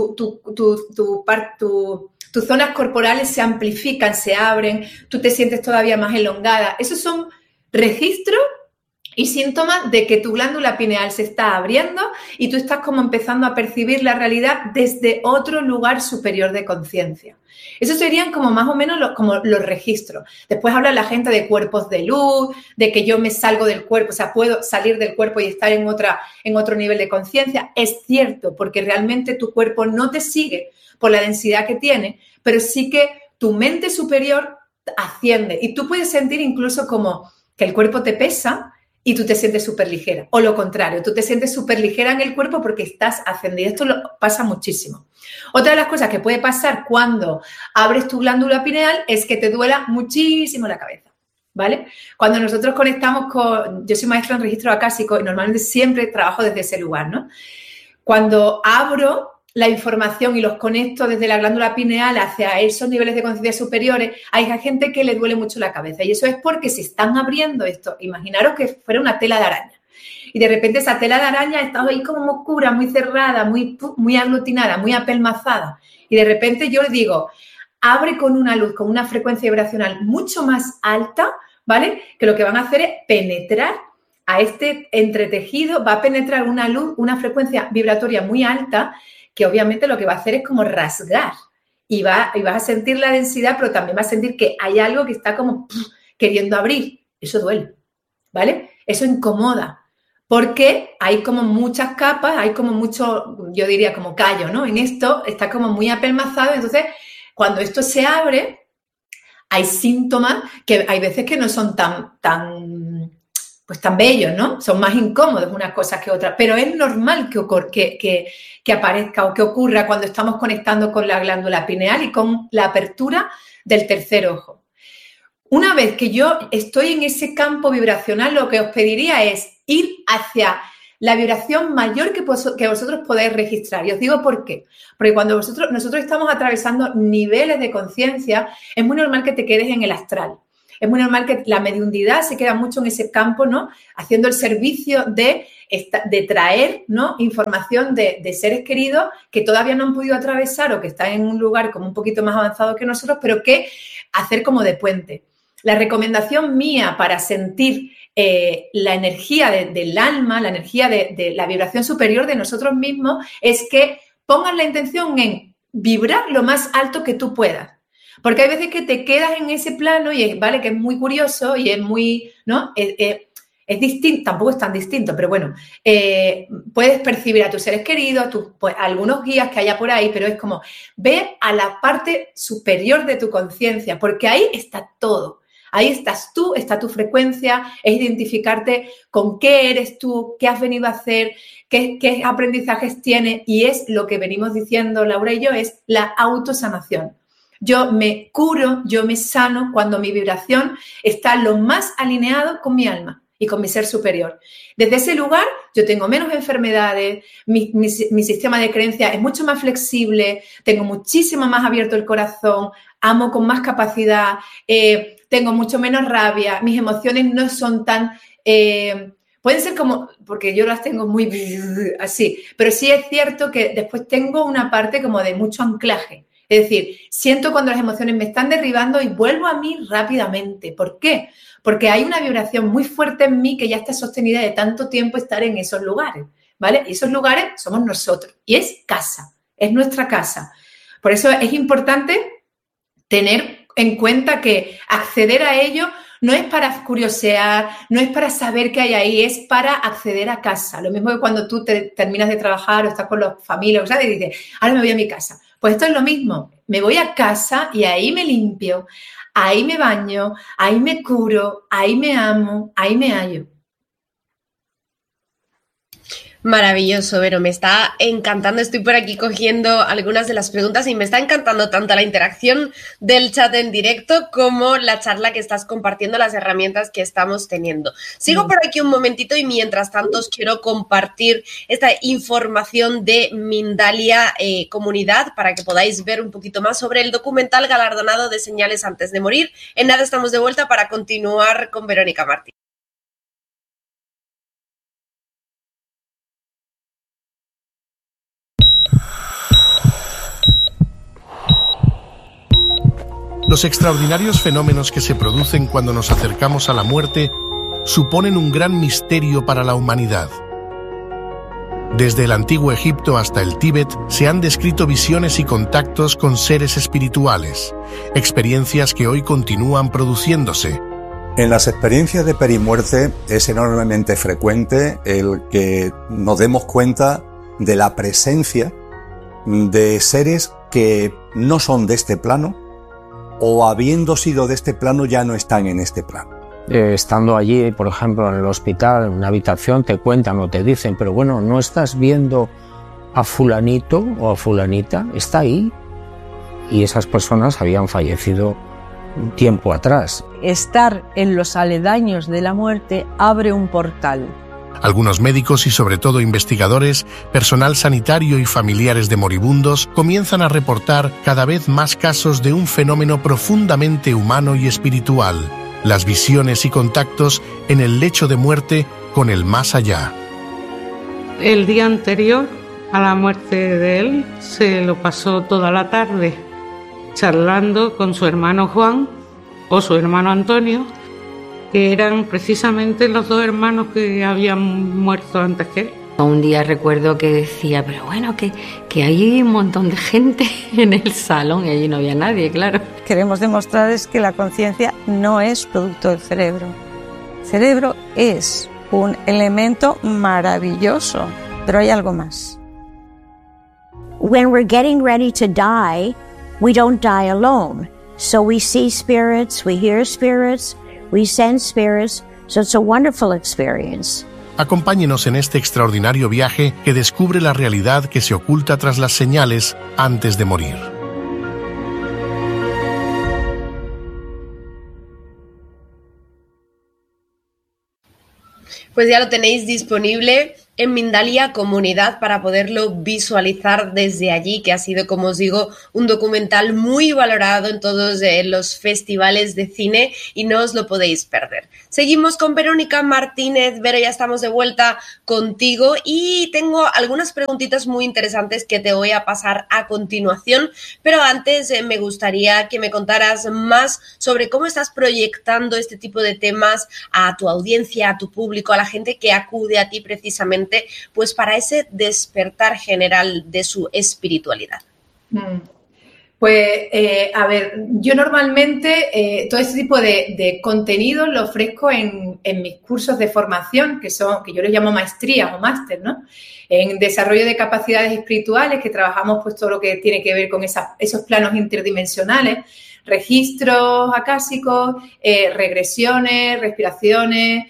tus zonas corporales se amplifican, se abren, tú te sientes todavía más elongada. Esos son registros y síntomas de que tu glándula pineal se está abriendo y tú estás como empezando a percibir la realidad desde otro lugar superior de conciencia. Esos serían como más o menos los registros. Después habla la gente de cuerpos de luz, de que yo me salgo del cuerpo, o sea, puedo salir del cuerpo y estar en otro nivel de conciencia. Es cierto, porque realmente tu cuerpo no te sigue por la densidad que tiene, pero sí que tu mente superior asciende y tú puedes sentir incluso como que el cuerpo te pesa y tú te sientes súper ligera. O lo contrario, tú te sientes súper ligera en el cuerpo porque estás ascendida. Esto pasa muchísimo. Otra de las cosas que puede pasar cuando abres tu glándula pineal es que te duela muchísimo la cabeza, ¿vale? Cuando nosotros conectamos yo soy maestra en registro acásico y normalmente siempre trabajo desde ese lugar, ¿no? Cuando abro la información y los conecto desde la glándula pineal hacia esos niveles de conciencia superiores, hay gente que le duele mucho la cabeza y eso es porque se están abriendo esto. Imaginaros que fuera una tela de araña y de repente esa tela de araña está ahí como muy oscura, muy cerrada, muy aglutinada, muy apelmazada y de repente yo le digo, abre con una luz, con una frecuencia vibracional mucho más alta, ¿vale? Que lo que van a hacer es penetrar a este entretejido, va a penetrar una luz, una frecuencia vibratoria muy alta que obviamente lo que va a hacer es como rasgar y vas a sentir la densidad, pero también vas a sentir que hay algo que está como queriendo abrir. Eso duele, ¿vale? Eso incomoda, porque hay como muchas capas, hay como mucho, yo diría como callo, ¿no? En esto está como muy apelmazado, entonces cuando esto se abre, hay síntomas que hay veces que no son tan pues tan bellos, ¿no? Son más incómodos unas cosas que otras, pero es normal que aparezca o que ocurra cuando estamos conectando con la glándula pineal y con la apertura del tercer ojo. Una vez que yo estoy en ese campo vibracional, lo que os pediría es ir hacia la vibración mayor que vosotros podéis registrar. Y os digo por qué. Porque cuando nosotros estamos atravesando niveles de conciencia, es muy normal que te quedes en el astral. Es muy normal que la mediunidad se queda mucho en ese campo, ¿no? Haciendo el servicio de traer, ¿no? Información de seres queridos que todavía no han podido atravesar o que están en un lugar como un poquito más avanzado que nosotros, pero que hacer como de puente. La recomendación mía para sentir la energía del alma, la energía de la vibración superior de nosotros mismos, es que pongas la intención en vibrar lo más alto que tú puedas. Porque hay veces que te quedas en ese plano y vale que es muy curioso y es muy, ¿no? Es distinto, tampoco es tan distinto, pero bueno, puedes percibir a tus seres queridos, pues, algunos guías que haya por ahí, pero es como, ve a la parte superior de tu conciencia, porque ahí está todo. Ahí estás tú, está tu frecuencia, es identificarte con qué eres tú, qué has venido a hacer, qué aprendizajes tienes, y es lo que venimos diciendo Laura y yo, es la autosanación. Yo me curo, yo me sano cuando mi vibración está lo más alineado con mi alma y con mi ser superior. Desde ese lugar yo tengo menos enfermedades, mi sistema de creencia es mucho más flexible, tengo muchísimo más abierto el corazón, amo con más capacidad, tengo mucho menos rabia, mis emociones no son tan... pueden ser como, porque yo las tengo muy así, pero sí es cierto que después tengo una parte como de mucho anclaje. Es decir, siento cuando las emociones me están derribando y vuelvo a mí rápidamente. ¿Por qué? Porque hay una vibración muy fuerte en mí que ya está sostenida de tanto tiempo estar en esos lugares, ¿vale? Y esos lugares somos nosotros y es casa, es nuestra casa. Por eso es importante tener en cuenta que acceder a ello no es para curiosear, no es para saber qué hay ahí, es para acceder a casa. Lo mismo que cuando tú terminas de trabajar o estás con los familiares, ¿sabes? Y dices, ahora me voy a mi casa. Pues esto es lo mismo. Me voy a casa y ahí me limpio, ahí me baño, ahí me curo, ahí me amo, ahí me hallo. Maravilloso, Vero, me está encantando. Estoy por aquí cogiendo algunas de las preguntas y me está encantando tanto la interacción del chat en directo como la charla que estás compartiendo, las herramientas que estamos teniendo. Sigo por aquí un momentito y mientras tanto os quiero compartir esta información de Mindalia Comunidad para que podáis ver un poquito más sobre el documental galardonado de Señales antes de morir. En nada estamos de vuelta para continuar con Verónica Martín. Los extraordinarios fenómenos que se producen cuando nos acercamos a la muerte suponen un gran misterio para la humanidad. Desde el antiguo Egipto hasta el Tíbet se han descrito visiones y contactos con seres espirituales, experiencias que hoy continúan produciéndose. En las experiencias de perimuerte es enormemente frecuente el que nos demos cuenta de la presencia de seres que no son de este plano, o habiendo sido de este plano ya no están en este plano. Estando allí, por ejemplo, en el hospital, en una habitación, te cuentan o te dicen, pero bueno, ¿no estás viendo a fulanito o a fulanita? Está ahí. Y esas personas habían fallecido un tiempo atrás. Estar en los aledaños de la muerte abre un portal. Algunos médicos y sobre todo investigadores, personal sanitario y familiares de moribundos comienzan a reportar cada vez más casos de un fenómeno profundamente humano y espiritual, las visiones y contactos en el lecho de muerte con el más allá. El día anterior a la muerte de él se lo pasó toda la tarde charlando con su hermano Juan o su hermano Antonio, que eran precisamente los dos hermanos que habían muerto antes que él. Un día recuerdo que decía, pero bueno, que hay un montón de gente en el salón y allí no había nadie, claro. Queremos demostrar es que la conciencia no es producto del cerebro. El cerebro es un elemento maravilloso, pero hay algo más. When we're getting ready to die, we don't die alone. So we see spirits, we hear spirits, we sense spirits, So it's a wonderful experience. Acompáñenos en este extraordinario viaje que descubre la realidad que se oculta tras las señales antes de morir. Pues ya lo tenéis disponible en Mindalia Comunidad para poderlo visualizar desde allí, que ha sido, como os digo, un documental muy valorado en todos los festivales de cine y no os lo podéis perder. Seguimos con Verónica Martínez. Vero, ya estamos de vuelta contigo y tengo algunas preguntitas muy interesantes que te voy a pasar a continuación, pero antes me gustaría que me contaras más sobre cómo estás proyectando este tipo de temas a tu audiencia, a tu público, a la gente que acude a ti precisamente, pues para ese despertar general de su espiritualidad. Pues, a ver, yo normalmente todo este tipo de contenidos lo ofrezco en mis cursos de formación, que yo les llamo maestrías o máster, ¿no? En desarrollo de capacidades espirituales, que trabajamos pues todo lo que tiene que ver con esos planos interdimensionales, registros acásicos, regresiones, respiraciones,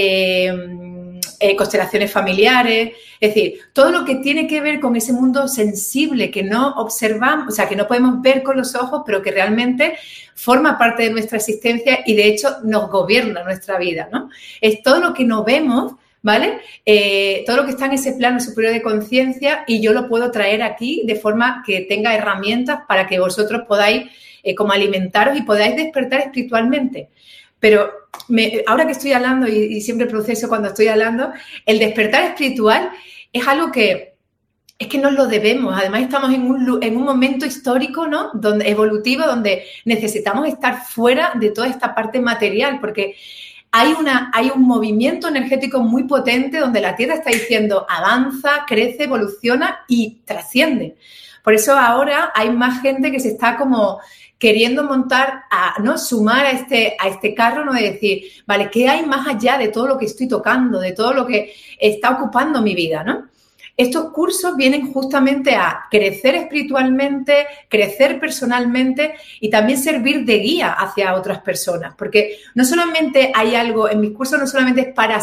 constelaciones familiares, es decir, todo lo que tiene que ver con ese mundo sensible que no observamos, o sea, que no podemos ver con los ojos, pero que realmente forma parte de nuestra existencia y de hecho nos gobierna nuestra vida, ¿no? Es todo lo que no vemos, ¿vale? Todo lo que está en ese plano superior de conciencia y yo lo puedo traer aquí de forma que tenga herramientas para que vosotros podáis como alimentaros y podáis despertar espiritualmente. Pero ahora que estoy hablando, y siempre proceso cuando estoy hablando, el despertar espiritual es algo que es que nos lo debemos. Además, estamos en un momento histórico, ¿no? Evolutivo, donde necesitamos estar fuera de toda esta parte material, porque hay un movimiento energético muy potente donde la Tierra está diciendo avanza, crece, evoluciona y trasciende. Por eso ahora hay más gente que se está como queriendo montar, ¿no? Sumar a este carro, ¿no? De decir, vale, ¿qué hay más allá de todo lo que estoy tocando, de todo lo que está ocupando mi vida, ¿no? Estos cursos vienen justamente a crecer espiritualmente, crecer personalmente y también servir de guía hacia otras personas. Porque no solamente hay algo, en mis cursos no solamente es para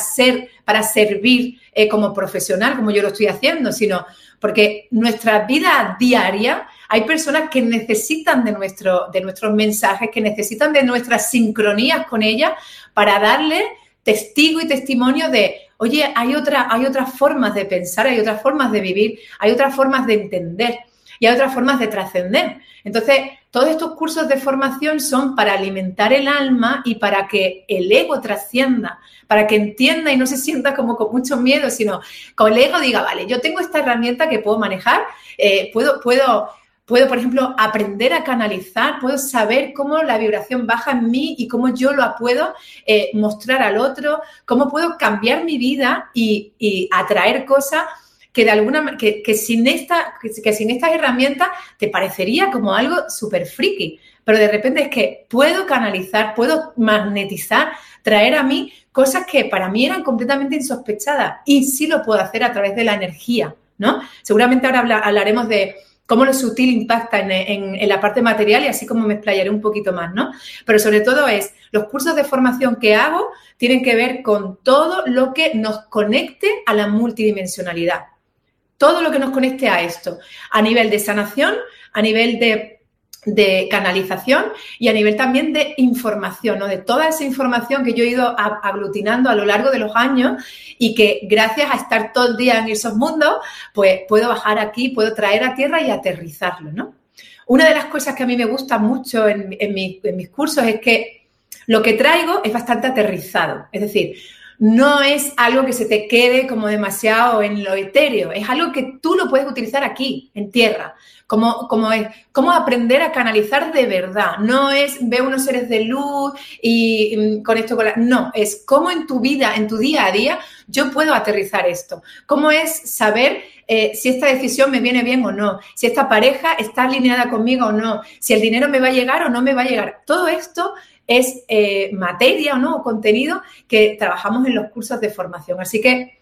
servir como profesional, como yo lo estoy haciendo, sino porque nuestra vida diaria hay personas que necesitan de nuestros mensajes, que necesitan de nuestras sincronías con ellas para darle testigo y testimonio de, oye, hay otras formas de pensar, hay otras formas de vivir, hay otras formas de entender y hay otras formas de trascender. Entonces, todos estos cursos de formación son para alimentar el alma y para que el ego trascienda, para que entienda y no se sienta como con mucho miedo, sino que el ego diga, vale, yo tengo esta herramienta que puedo manejar, puedo, por ejemplo, aprender a canalizar, puedo saber cómo la vibración baja en mí y cómo yo la puedo mostrar al otro, cómo puedo cambiar mi vida y atraer cosas que de alguna que sin estas herramientas te parecería como algo súper friki, pero de repente es que puedo canalizar, puedo magnetizar, traer a mí cosas que para mí eran completamente insospechadas y sí lo puedo hacer a través de la energía, ¿no? Seguramente ahora hablaremos de cómo lo sutil impacta en la parte material y así como me explayaré un poquito más, ¿no? Pero sobre todo los cursos de formación que hago tienen que ver con todo lo que nos conecte a la multidimensionalidad. Todo lo que nos conecte a esto, a nivel de sanación, a nivel de canalización y a nivel también de información, ¿no? De toda esa información que yo he ido aglutinando a lo largo de los años y que gracias a estar todo el día en esos mundos, pues puedo bajar aquí, puedo traer a tierra y aterrizarlo, ¿no? Una de las cosas que a mí me gusta mucho en mis cursos es que lo que traigo es bastante aterrizado, es decir, no es algo que se te quede como demasiado en lo etéreo, es algo que tú lo puedes utilizar aquí, en tierra, como aprender a canalizar de verdad. No es ver unos seres de luz y con esto, no, es cómo en tu vida, en tu día a día, yo puedo aterrizar esto. Cómo es saber si esta decisión me viene bien o no, si esta pareja está alineada conmigo o no, si el dinero me va a llegar o no me va a llegar. Todo esto es materia o no, contenido que trabajamos en los cursos de formación. Así que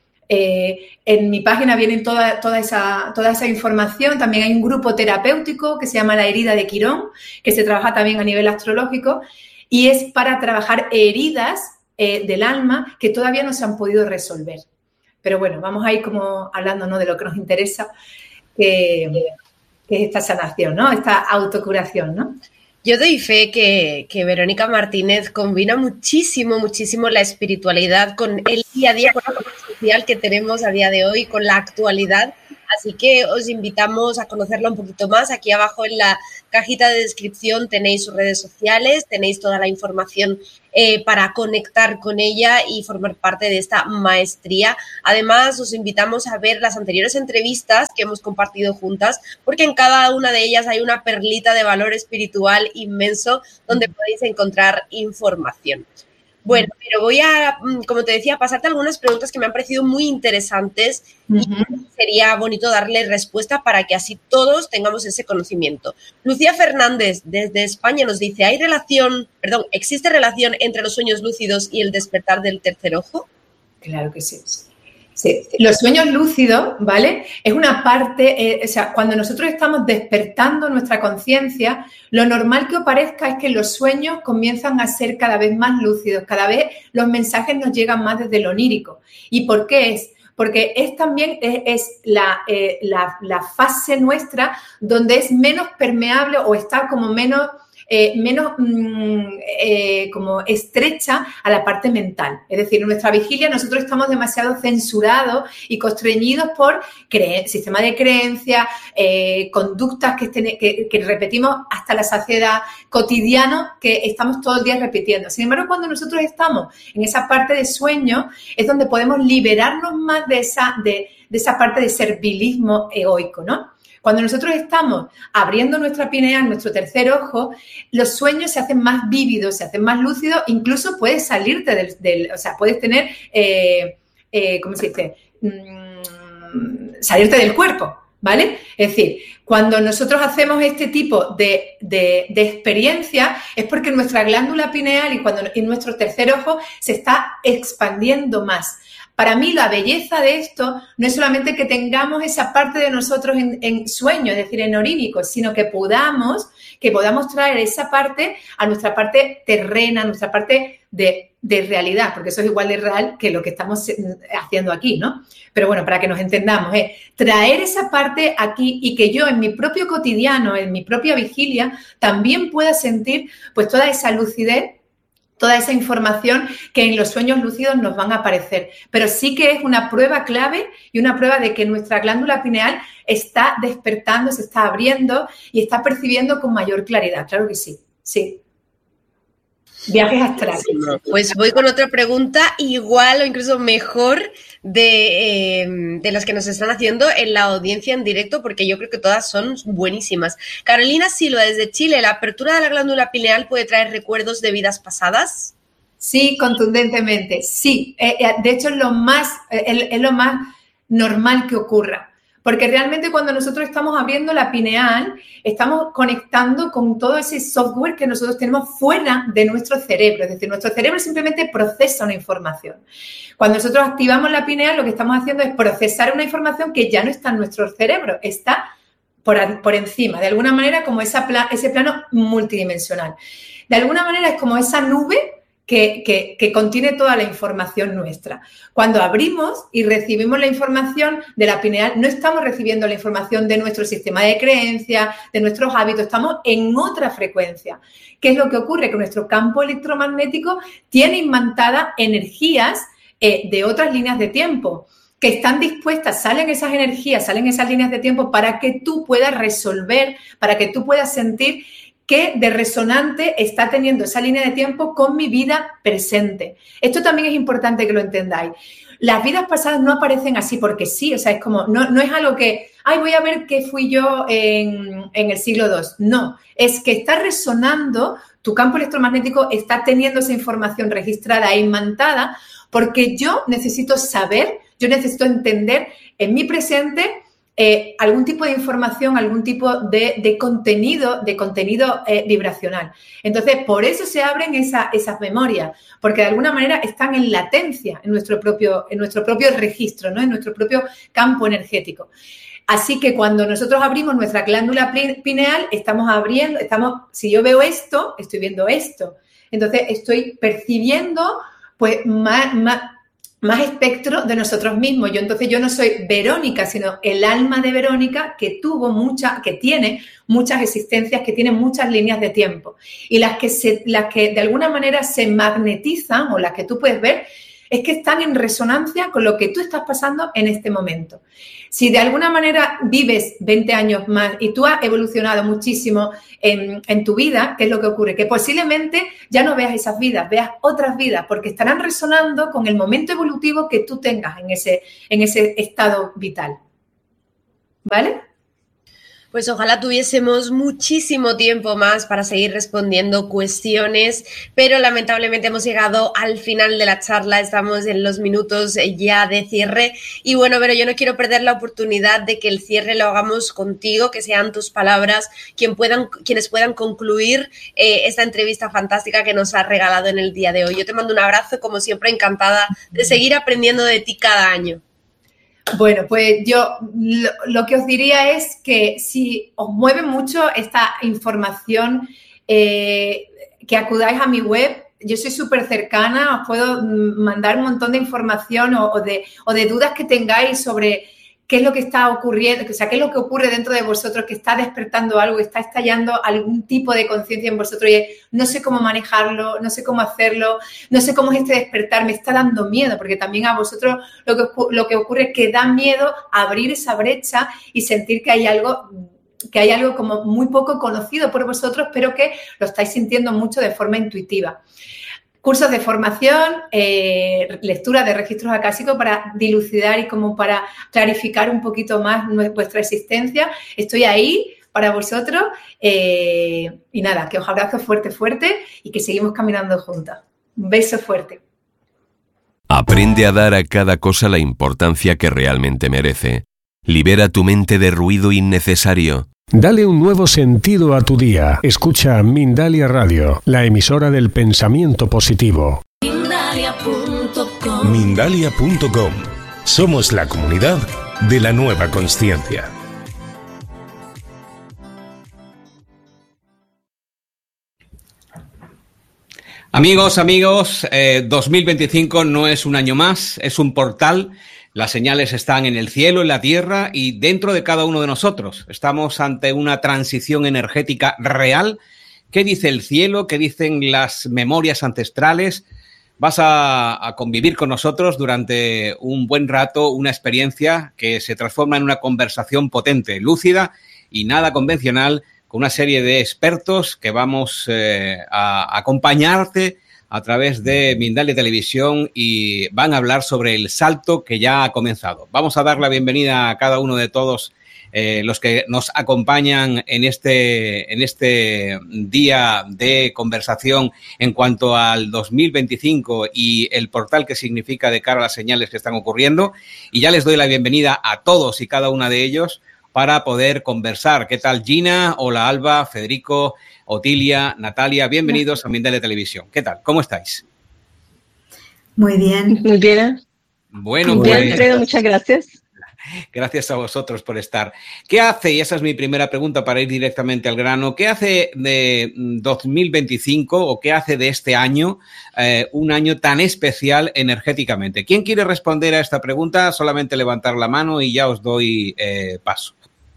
en mi página viene toda esa información. También hay un grupo terapéutico que se llama La Herida de Quirón, que se trabaja también a nivel astrológico y es para trabajar heridas del alma que todavía no se han podido resolver. Pero bueno, vamos a ir como hablando, ¿no?, de lo que nos interesa, que es esta sanación, ¿no?, esta autocuración, ¿no? Yo doy fe que Verónica Martínez combina muchísimo la espiritualidad con el día a día, con la vida social que tenemos a día de hoy, con la actualidad. Así que os invitamos a conocerla un poquito más. Aquí abajo en la cajita de descripción tenéis sus redes sociales, tenéis toda la información para conectar con ella y formar parte de esta maestría. Además, os invitamos a ver las anteriores entrevistas que hemos compartido juntas, porque en cada una de ellas hay una perlita de valor espiritual inmenso donde podéis encontrar información. Bueno, pero voy a, como te decía, pasarte algunas preguntas que me han parecido muy interesantes y sería bonito darle respuesta para que así todos tengamos ese conocimiento. Lucía Fernández, desde España, nos dice, ¿existe relación entre los sueños lúcidos y el despertar del tercer ojo? Claro que sí. Sí, los sueños lúcidos, ¿vale? Es una parte, o sea, cuando nosotros estamos despertando nuestra conciencia, lo normal que os parezca es que los sueños comienzan a ser cada vez más lúcidos, cada vez los mensajes nos llegan más desde lo onírico. ¿Y por qué es? Porque es también la fase nuestra donde es menos permeable o está como menos como estrecha a la parte mental. Es decir, en nuestra vigilia nosotros estamos demasiado censurados y constreñidos por sistema de creencias, conductas que repetimos hasta la saciedad, cotidiano que estamos todo el día repitiendo. Sin embargo, cuando nosotros estamos en esa parte de sueño es donde podemos liberarnos más de esa parte de servilismo egoico, ¿no? Cuando nosotros estamos abriendo nuestra pineal, nuestro tercer ojo, los sueños se hacen más vívidos, se hacen más lúcidos, incluso puedes salirte o sea, puedes tener, ¿cómo se dice? Salirte del cuerpo, ¿vale? Es decir, cuando nosotros hacemos este tipo de experiencia es porque nuestra glándula pineal y nuestro tercer ojo se está expandiendo más. Para mí la belleza de esto no es solamente que tengamos esa parte de nosotros en sueño, es decir, en orínico, sino que podamos traer esa parte a nuestra parte terrena, a nuestra parte de realidad, porque eso es igual de real que lo que estamos haciendo aquí, ¿no? Pero bueno, para que nos entendamos, traer esa parte aquí y que yo en mi propio cotidiano, en mi propia vigilia, también pueda sentir pues toda esa lucidez, toda esa información que en los sueños lúcidos nos van a aparecer. Pero sí que es una prueba clave y una prueba de que nuestra glándula pineal está despertando, se está abriendo y está percibiendo con mayor claridad. Claro que sí, sí. Viajes astrales. Pues voy con otra pregunta igual o incluso mejor de las que nos están haciendo en la audiencia en directo, porque yo creo que todas son buenísimas. Carolina Silva, desde Chile, ¿la apertura de la glándula pineal puede traer recuerdos de vidas pasadas? Sí, contundentemente, sí. De hecho, es lo más normal que ocurra. Porque realmente cuando nosotros estamos abriendo la pineal, estamos conectando con todo ese software que nosotros tenemos fuera de nuestro cerebro. Es decir, nuestro cerebro simplemente procesa una información. Cuando nosotros activamos la pineal, lo que estamos haciendo es procesar una información que ya no está en nuestro cerebro, está por encima, de alguna manera como ese plano multidimensional. De alguna manera es como esa nube que contiene toda la información nuestra. Cuando abrimos y recibimos la información de la pineal, no estamos recibiendo la información de nuestro sistema de creencias, de nuestros hábitos, estamos en otra frecuencia. ¿Qué es lo que ocurre? Que nuestro campo electromagnético tiene imantadas energías de otras líneas de tiempo que están dispuestas, salen esas energías, salen esas líneas de tiempo para que tú puedas resolver, para que tú puedas sentir qué de resonante está teniendo esa línea de tiempo con mi vida presente. Esto también es importante que lo entendáis. Las vidas pasadas no aparecen así porque sí, o sea, es como, no es algo que, voy a ver qué fui yo en el siglo II. No, es que está resonando, tu campo electromagnético está teniendo esa información registrada e imantada porque yo necesito saber, yo necesito entender en mi presente algún tipo de información, algún tipo de contenido vibracional. Entonces, por eso se abren esas memorias, porque de alguna manera están en latencia en nuestro propio registro, ¿no? En nuestro propio campo energético. Así que cuando nosotros abrimos nuestra glándula pineal, si yo veo esto, estoy viendo esto. Entonces, estoy percibiendo pues más espectro de nosotros mismos. Yo no soy Verónica, sino el alma de Verónica que tiene muchas existencias, que tiene muchas líneas de tiempo. Y las que de alguna manera se magnetizan, o las que tú puedes ver, es que están en resonancia con lo que tú estás pasando en este momento. Si de alguna manera vives 20 años más y tú has evolucionado muchísimo en tu vida, ¿qué es lo que ocurre? Que posiblemente ya no veas esas vidas, veas otras vidas, porque estarán resonando con el momento evolutivo que tú tengas en ese estado vital. ¿Vale? Pues ojalá tuviésemos muchísimo tiempo más para seguir respondiendo cuestiones, pero lamentablemente hemos llegado al final de la charla, estamos en los minutos ya de cierre y bueno, pero yo no quiero perder la oportunidad de que el cierre lo hagamos contigo, que sean tus palabras quienes puedan concluir esta entrevista fantástica que nos has regalado en el día de hoy. Yo te mando un abrazo, como siempre, encantada de seguir aprendiendo de ti cada año. Bueno, pues yo lo que os diría es que si os mueve mucho esta información, que acudáis a mi web. Yo soy súper cercana, os puedo mandar un montón de información o de dudas que tengáis sobre qué es lo que está ocurriendo, o sea, qué es lo que ocurre dentro de vosotros, que está despertando algo, está estallando algún tipo de conciencia en vosotros y no sé cómo manejarlo, no sé cómo hacerlo, no sé cómo es este despertar, me está dando miedo, porque también a vosotros lo que ocurre es que da miedo abrir esa brecha y sentir que hay algo como muy poco conocido por vosotros, pero que lo estáis sintiendo mucho de forma intuitiva. Cursos de formación, lectura de registros acásicos para dilucidar y como para clarificar un poquito más vuestra existencia. Estoy ahí para vosotros y nada, que os abrazo fuerte, fuerte y que seguimos caminando juntas. Un beso fuerte. Aprende a dar a cada cosa la importancia que realmente merece. Libera tu mente de ruido innecesario. Dale un nuevo sentido a tu día. Escucha Mindalia Radio, la emisora del pensamiento positivo. Mindalia.com. Mindalia.com. Somos la comunidad de la nueva consciencia. Amigos, 2025 no es un año más, es un portal. Las señales están en el cielo, en la tierra y dentro de cada uno de nosotros. Estamos ante una transición energética real. ¿Qué dice el cielo? ¿Qué dicen las memorias ancestrales? Vas a convivir con nosotros durante un buen rato, una experiencia que se transforma en una conversación potente, lúcida y nada convencional, con una serie de expertos que vamos a acompañarte a través de Mindalia Televisión y van a hablar sobre el salto que ya ha comenzado. Vamos a dar la bienvenida a cada uno de todos los que nos acompañan en este día de conversación en cuanto al 2025 y el portal que significa de cara a las señales que están ocurriendo. Y ya les doy la bienvenida a todos y cada una de ellos para poder conversar. ¿Qué tal, Gina? Hola, Alba, Federico, Otilia, Natalia, bienvenidos a Mindalia Televisión. ¿Qué tal? ¿Cómo estáis? Muy bien. Muy bien. Bueno, muy bien, Alfredo, muchas gracias. Gracias a vosotros por estar. ¿Qué hace, y esa es mi primera pregunta para ir directamente al grano, qué hace de 2025 o qué hace de este año un año tan especial energéticamente? ¿Quién quiere responder a esta pregunta? Solamente levantar la mano y ya os doy paso.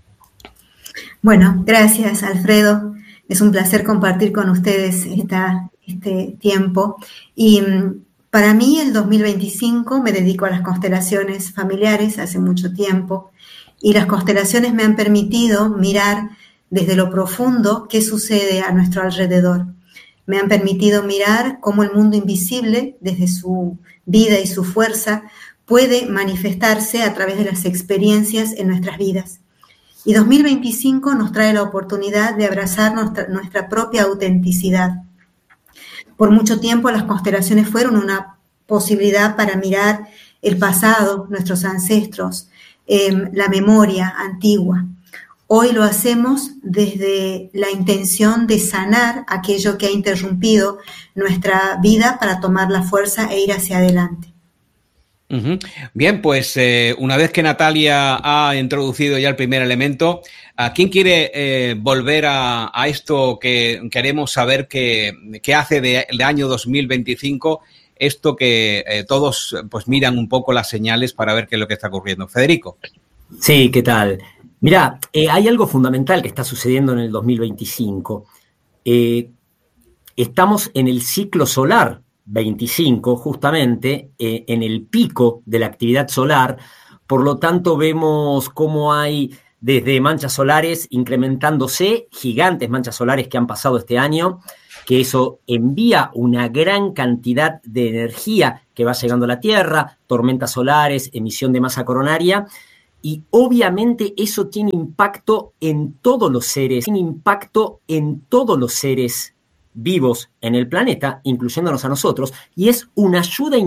Bueno, gracias, Alfredo. Es un placer compartir con ustedes este tiempo. Y para mí, el 2025 me dedico a las constelaciones familiares hace mucho tiempo. Y las constelaciones me han permitido mirar desde lo profundo qué sucede a nuestro alrededor. Me han permitido mirar cómo el mundo invisible, desde su vida y su fuerza, puede manifestarse a través de las experiencias en nuestras vidas. Y 2025 nos trae la oportunidad de abrazar nuestra propia autenticidad. Por mucho tiempo las constelaciones fueron una posibilidad para mirar el pasado, nuestros ancestros, la memoria antigua. Hoy lo hacemos desde la intención de sanar aquello que ha interrumpido nuestra vida para tomar la fuerza e ir hacia adelante. Bien, pues una vez que Natalia ha introducido ya el primer elemento, ¿a quién quiere volver a esto que queremos saber qué hace del año 2025 esto que todos pues miran un poco las señales para ver qué es lo que está ocurriendo. Federico. Sí, ¿qué tal? Mirá, hay algo fundamental que está sucediendo en el 2025. Estamos en el ciclo solar 25, justamente, en el pico de la actividad solar. Por lo tanto, vemos cómo hay desde manchas solares incrementándose, gigantes manchas solares que han pasado este año, que eso envía una gran cantidad de energía que va llegando a la Tierra, tormentas solares, emisión de masa coronaria, y obviamente eso tiene impacto en todos los seres, vivos en el planeta, incluyéndonos a nosotros, y es una ayuda